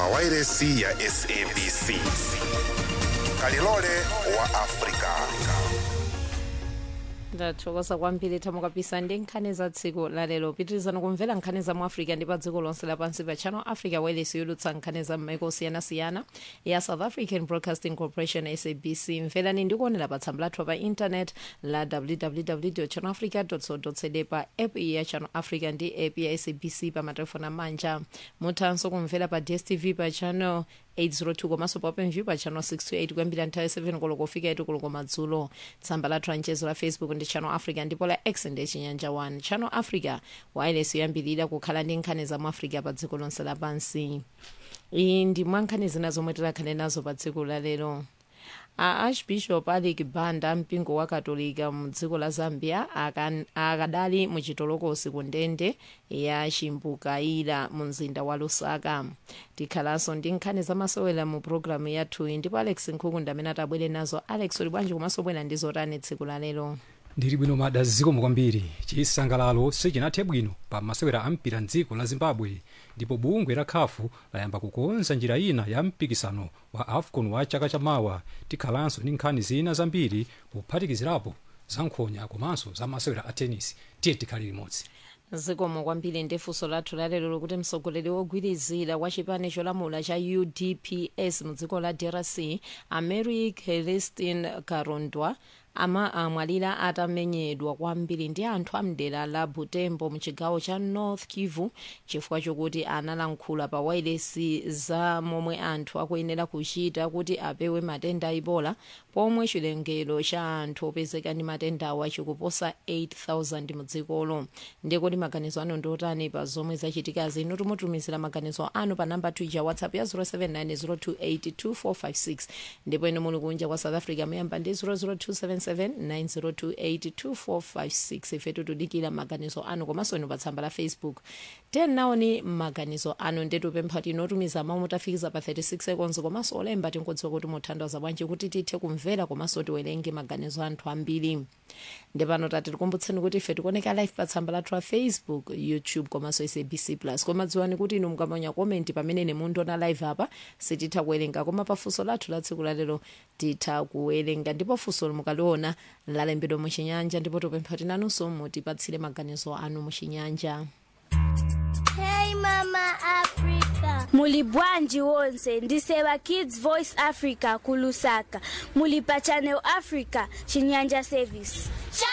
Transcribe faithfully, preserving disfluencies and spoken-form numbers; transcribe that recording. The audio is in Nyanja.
wairesi ya S A B C. Kalilole wa Afrika. ndathokoza kwambiri thamo kapisa ndi nkhani za tsiku lalero pitirizani kumvera nkhani za mu Africa ndi pa dziko lonse lapansi pa Channel Africa wireless yolutsa nkhani za m'maiko osiyanasiyana ya South African Broadcasting Corporation S A B C. mverani ndi kuonera pa tsamba lathu pa internet la w w w dot channel africa dot co dot za pa app ya Channel Africa ndi app ya S A B C pa matelefoni amanja. muthanso kumvera pa D S T V pa channel eight oh two komanso pa OpenView pa channel six two eight kuyambira nthawi seven koloko kufika eight koloko madzulo. tsamba lathu lanchezo la Facebook ndi Channel Africa ndipo la X ndi Chinyanja one. Channel Africa wireless yoyambirira kukhala ndi nkhani za mu Africa pa dziko lonse lapansi. iyi ndi mwa nkhani zina zomwe tikhale nazo pa dziko lalero. a Archbishop Alik Banda mpingo wa Katolika mu dziko la Zambia akan- akadali mu chitolokosi ku ndende ya Chimbukaira mu mzinda wa Lusaka. tikhalanso ndi nkhani zamasewera mu programu yathu ndipo Alex Nkhuku amene atabwere nazo. Alex uli bwanji komanso bwera ndi zotani tsiku lalero? ndili bwino mada zikomo kwambiri. chisangalalo sichinathe bwino pa masewera ampira mdziko la Zimbabwe ndipo bungwe la khafu layamba kukonza njira ina ya mpikisano wa AFCON wa chaka chamawa. tikhalanso ndi nkhani zina zambiri kuphatikizirapo za nkhonya komanso za masewera a tennis. tiye tikhale limodzi. zikomo kwambiri ndi funso lathu lalero lokuti mtsogoleri wogwirizira wa chipani cholamula cha U D P S mu dziko la D R C Americ Celestine Karondwa ama amwalira atamenyedwa kwambiri ndi anthu amdera la Butembo mu chigawo cha North Kivu chifukwa chokuti analankhula pa wailesi za momwe anthu akuyenera kuchita kuti apewe matenda a Ebola, pomwe chilengero cha anthu opezeka ndi matendawa chikuposa eight thousand mu dzikolo. ndikuti maganizo anu ndiotani pa zomwe zachitikazi? inu tumutumizira maganizo anu pa namba ya WhatsApp ya zero seven nine zero two eight two four five six ndipo inu muli kunja kwa South Africa muyamba ndi zero zero two seven seven nine zero two eight two four five six. ifetu tudikira maganizo anu komanso inu pa tsamba la Facebook. ten naoni maganizo anu ndetupempha tinotumiza mawu mutafikiza pa thirty six seconds komanso olemba tinkudziwa kuti muthandiza bwanji kuti tithe kumvera komanso tiwerenge maganizo anthu ambiri. ndipano tati tikumbutseni kuti ife tikuoneka live pa tsamba lathu la Facebook, YouTube komanso S A B C plus. koma dziwani kuti inu mukamanya komenti pamene ne mundiona live apa sititha kuwerenga, koma pa funso lathu la tsiku lalero titha kuwerenga. ndipo funso mukaliona lalembedwa muchinyanja ndipo tupempha tinanunso mutipatsire maganizo anu muchinyanja. Hey Mama Africa. Muli bwanji wonse ndiseva Kids Voice Africa kulusaka. Muli pa Channel Africa Chinyanja Service.